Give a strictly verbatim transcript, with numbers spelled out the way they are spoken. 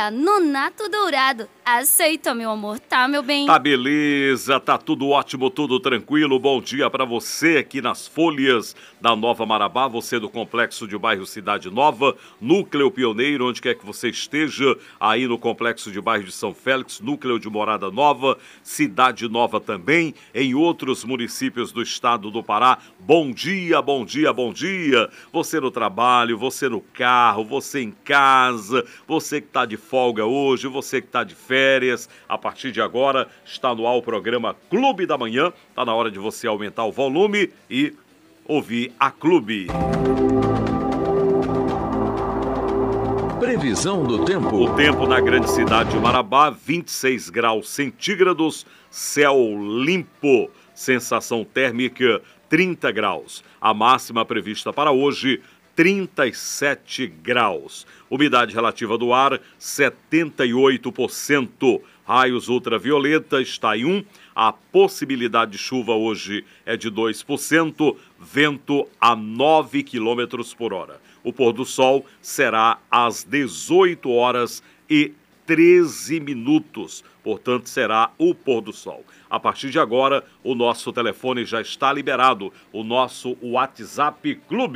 Delícia no Nato Dourado. Aceita, meu amor, tá, meu bem? Tá beleza, tá tudo ótimo, tudo tranquilo. Bom dia pra você aqui nas Folhas da Nova Marabá, você do Complexo de Bairro Cidade Nova, Núcleo Pioneiro, onde quer que você esteja, aí no Complexo de Bairro de São Félix, Núcleo de Morada Nova, Cidade Nova também, em outros municípios do estado do Pará. Bom dia, bom dia, bom dia. Você no trabalho, você no carro, você em casa, você que tá de folga hoje, você que tá de férias. Férias. A partir de agora está no ar o programa Clube da Manhã. Está na hora de você aumentar o volume e ouvir a Clube. Previsão do tempo. O tempo na grande cidade de Marabá, vinte e seis graus centígrados, céu limpo, sensação térmica trinta graus. A máxima prevista para hoje, trinta e sete graus. Umidade relativa do ar, setenta e oito por cento. Raios ultravioleta está em um. A possibilidade de chuva hoje é de dois por cento. Vento a nove quilômetros por hora. O pôr do sol será às dezoito horas e treze minutos. Portanto, será o pôr do sol. A partir de agora, o nosso telefone já está liberado. O nosso WhatsApp Clube.